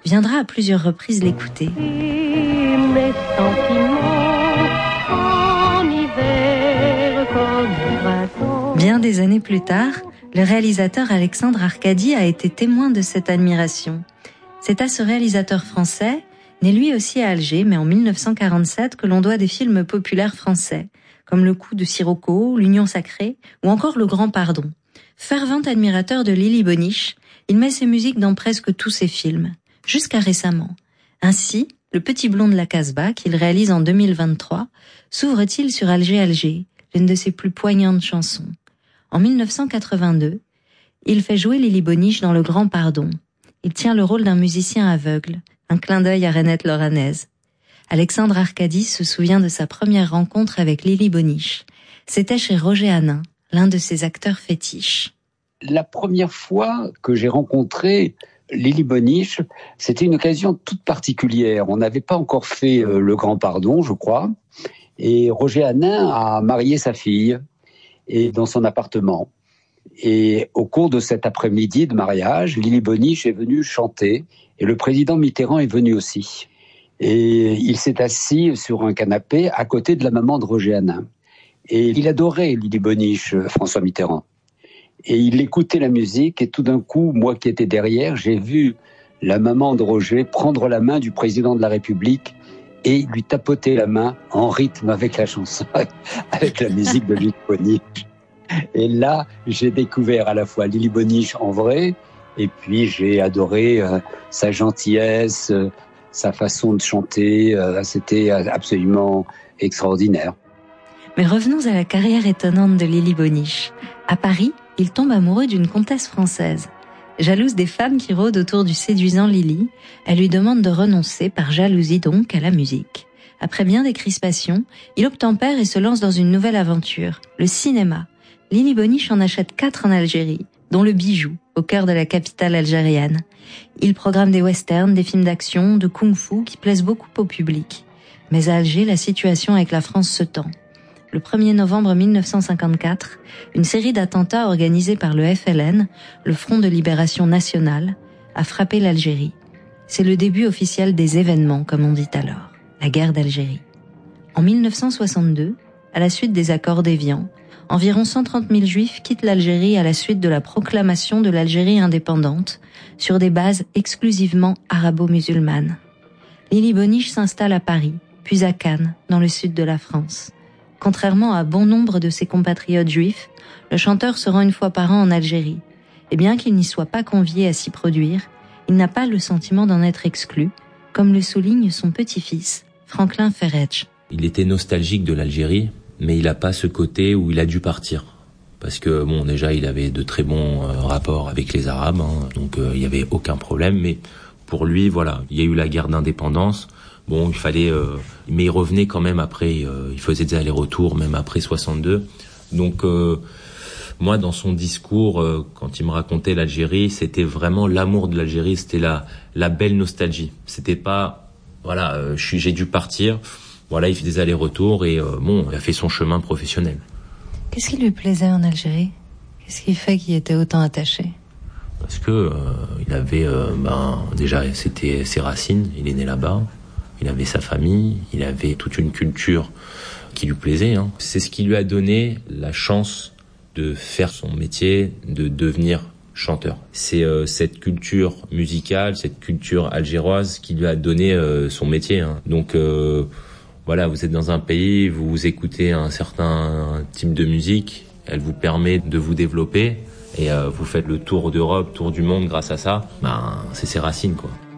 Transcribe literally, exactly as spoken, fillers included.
viendra à plusieurs reprises l'écouter. Mes sentiments en hiver comme au printemps. Bien des années plus tard, le réalisateur Alexandre Arcadi a été témoin de cette admiration. C'est à ce réalisateur français, né lui aussi à Alger, mais en dix-neuf cent quarante-sept, que l'on doit des films populaires français, comme Le Coup de Sirocco, L'Union Sacrée, ou encore Le Grand Pardon. Fervent admirateur de Lily Boniche, il met ses musiques dans presque tous ses films, jusqu'à récemment. Ainsi, Le Petit Blond de la Casbah, qu'il réalise en deux mille vingt-trois, s'ouvre-t-il sur Alger Alger, l'une de ses plus poignantes chansons. En dix-neuf cent quatre-vingt-deux, il fait jouer Lily Boniche dans Le Grand Pardon. Il tient le rôle d'un musicien aveugle, un clin d'œil à Renette Loranaise. Alexandre Arcadi se souvient de sa première rencontre avec Lily Boniche. C'était chez Roger Hanin, l'un de ses acteurs fétiches. La première fois que j'ai rencontré Lily Boniche, c'était une occasion toute particulière. On n'avait pas encore fait euh, Le Grand Pardon, je crois, et Roger Hanin a marié sa fille et dans son appartement. Et au cours de cet après-midi de mariage, Lily Boniche est venue chanter et le président Mitterrand est venu aussi. Et il s'est assis sur un canapé à côté de la maman de Roger Hanin. Et il adorait Lily Boniche, François Mitterrand. Et il écoutait la musique et tout d'un coup, moi qui étais derrière, j'ai vu la maman de Roger prendre la main du président de la République et lui tapoter la main en rythme avec la chanson, avec la musique de Lily Boniche. Et là, j'ai découvert à la fois Lily Boniche en vrai, et puis j'ai adoré euh, sa gentillesse, euh, sa façon de chanter. Euh, c'était absolument extraordinaire. Mais revenons à la carrière étonnante de Lily Boniche. À Paris, il tombe amoureux d'une comtesse française. Jalouse des femmes qui rôdent autour du séduisant Lily, elle lui demande de renoncer, par jalousie donc, à la musique. Après bien des crispations, il obtempère et se lance dans une nouvelle aventure, le cinéma. Lily Boniche en achète quatre en Algérie, dont Le Bijou, au cœur de la capitale algérienne. Il programme des westerns, des films d'action, de kung-fu qui plaisent beaucoup au public. Mais à Alger, la situation avec la France se tend. Le premier novembre dix-neuf cent cinquante-quatre, une série d'attentats organisés par le F L N, le Front de Libération Nationale, a frappé l'Algérie. C'est le début officiel des événements, comme on dit alors, la guerre d'Algérie. En dix-neuf cent soixante-deux, à la suite des accords d'Évian, environ cent trente mille Juifs quittent l'Algérie à la suite de la proclamation de l'Algérie indépendante, sur des bases exclusivement arabo-musulmanes. Lily Boniche s'installe à Paris, puis à Cannes, dans le sud de la France. Contrairement à bon nombre de ses compatriotes juifs, le chanteur se rend une fois par an en Algérie. Et bien qu'il n'y soit pas convié à s'y produire, il n'a pas le sentiment d'en être exclu, comme le souligne son petit-fils, Franklin Ferretch. Il était nostalgique de l'Algérie, mais il n'a pas ce côté où il a dû partir. Parce que, bon, déjà, il avait de très bons euh, rapports avec les Arabes, hein, donc euh, il n'y avait aucun problème. Mais pour lui, voilà, il y a eu la guerre d'indépendance. Bon, il fallait... Euh, mais il revenait quand même après, euh, il faisait des allers-retours, même après soixante-deux. Donc, euh, moi, dans son discours, euh, quand il me racontait l'Algérie, c'était vraiment l'amour de l'Algérie, c'était la, la belle nostalgie. C'était pas, voilà, euh, je suis, j'ai dû partir. Voilà, il fait des allers-retours et euh, bon, il a fait son chemin professionnel. Qu'est-ce qui lui plaisait en Algérie ? Qu'est-ce qui fait qu'il était autant attaché ? Parce que euh, il avait, euh, ben, déjà, c'était ses racines, il est né là-bas. Il avait sa famille, il avait toute une culture qui lui plaisait. Hein. C'est ce qui lui a donné la chance de faire son métier, de devenir chanteur. C'est euh, cette culture musicale, cette culture algéroise qui lui a donné euh, son métier. Hein. Donc euh, voilà, vous êtes dans un pays, vous écoutez un certain type de musique, elle vous permet de vous développer et euh, vous faites le tour d'Europe, tour du monde grâce à ça. Ben, c'est ses racines, quoi.